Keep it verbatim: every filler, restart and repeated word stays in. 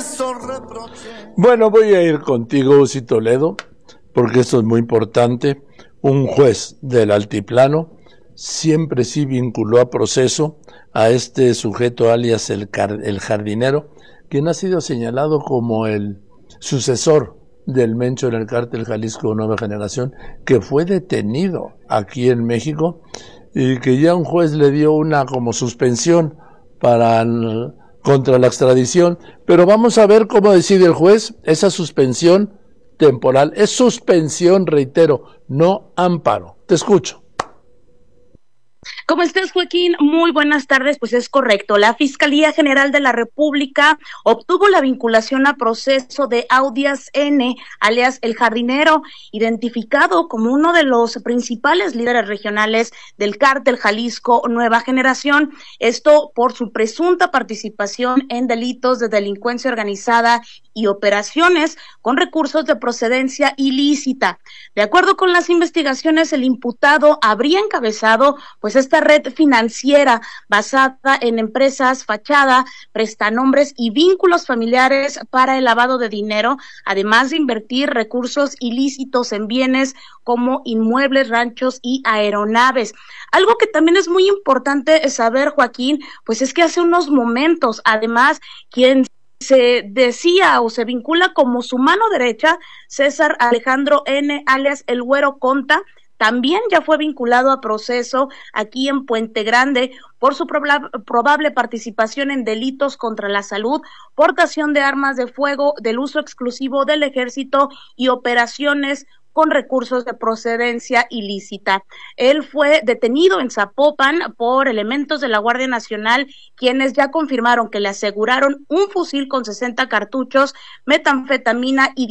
Bueno, voy a ir contigo, Uzi Toledo, porque esto es muy importante. Un juez del Altiplano siempre sí vinculó a proceso a este sujeto alias el, car- el jardinero, quien ha sido señalado como el sucesor del Mencho en el cártel Jalisco Nueva Generación, que fue detenido aquí en México y que ya un juez le dio una como suspensión para el, contra la extradición, pero vamos a ver cómo decide el juez esa suspensión temporal. Es suspensión, reitero, no amparo. Te escucho. ¿Cómo estás, Joaquín? Muy buenas tardes. Pues es correcto. La Fiscalía General de la República obtuvo la vinculación a proceso de Audias N., alias El Jardinero, identificado como uno de los principales líderes regionales del cártel Jalisco Nueva Generación. Esto por su presunta participación en delitos de delincuencia organizada y operaciones con recursos de procedencia ilícita. De acuerdo con las investigaciones, el imputado habría encabezado pues esta red financiera basada en empresas, fachada, prestanombres y vínculos familiares para el lavado de dinero, además de invertir recursos ilícitos en bienes como inmuebles, ranchos y aeronaves. Algo que también es muy importante saber, Joaquín, pues es que hace unos momentos, además, quien se decía o se vincula como su mano derecha, César Alejandro N., alias El Güero Conta, también ya fue vinculado a proceso aquí en Puente Grande por su proba- probable participación en delitos contra la salud, portación de armas de fuego, del uso exclusivo del ejército y operaciones con recursos de procedencia ilícita. Él fue detenido en Zapopan por elementos de la Guardia Nacional, quienes ya confirmaron que le aseguraron un fusil con sesenta cartuchos, metanfetamina y